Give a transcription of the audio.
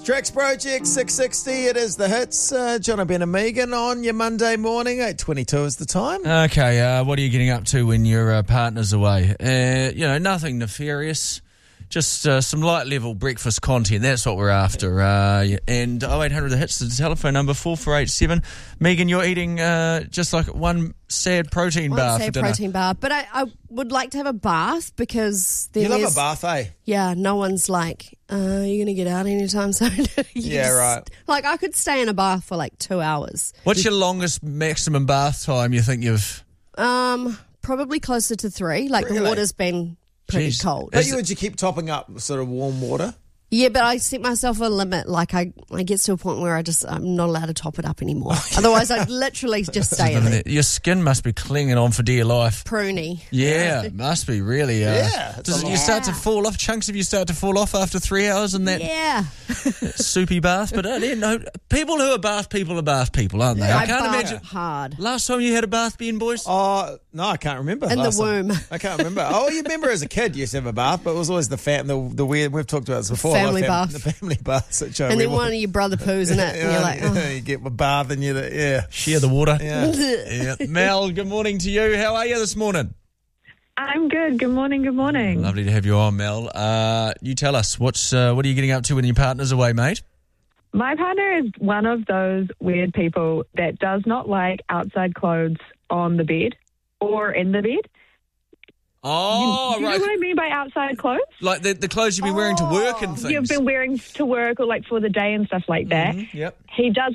Trax Project 660, it is the hits. John Ben and Megan on your Monday morning. 8:22 is the time. Okay, what are you getting up to when your partner's away? Nothing nefarious. Just some light-level breakfast content. That's what we're after. And 0800 the hits, the telephone number 4487. Megan, you're eating just like one sad protein bar for dinner. Protein bar. But I would like to have a bath because You love a bath, eh? Yeah, no one's like, you're going to get out anytime soon. Yeah, right. Like, I could stay in a bath for like 2 hours. What's your longest maximum bath time you think you've... Probably closer to 3. Like, Really? the water's been pretty Jeez. cold. But would you keep topping up sort of warm water? Yeah, but I set myself a limit. Like, I get to a point where I'm not allowed to top it up anymore. Otherwise, I'd literally just stay in it. Your skin must be clinging on for dear life. Pruny. Yeah, it must be really. Yeah, Does you start to fall off? Chunks of you start to fall off after 3 hours in that Yeah. soupy bath? But people who are bath people are bath people, aren't they? I I can't bath imagine. hard. Last time you had a bath, Ben, boys? Oh, no, I can't remember. In the last time. womb. I can't remember. Oh, you remember as a kid you used to have a bath, but it was always the weird, we've talked about this before. Family like bath. The family bath situation. And then one of your brother poos in it. And you're like, oh. You get a bath and Share the water. Yeah. Yeah. Mel, good morning to you. How are you this morning? I'm good. Good morning. Good morning. Lovely to have you on, Mel. You tell us, what are you getting up to when your partner's away, mate? My partner is one of those weird people that does not like outside clothes on the bed or in the bed. Oh, Do you right. know what I mean by outside clothes? Like the clothes you've been wearing to work and things. You've been wearing to work or like for the day and stuff like that. Yep. He does